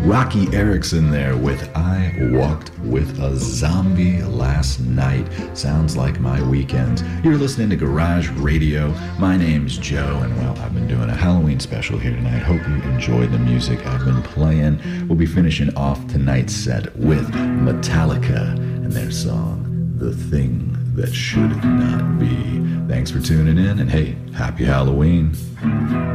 Rocky Erickson there with I Walked with a Zombie Last Night. Sounds like my weekend. You're listening to Garage Radio. My name's Joe, and well, I've been doing a Halloween special here tonight. Hope you enjoy the music I've been playing. We'll be finishing off tonight's set with Metallica and their song, The Thing That Should Not Be. Thanks for tuning in, and hey, happy Halloween.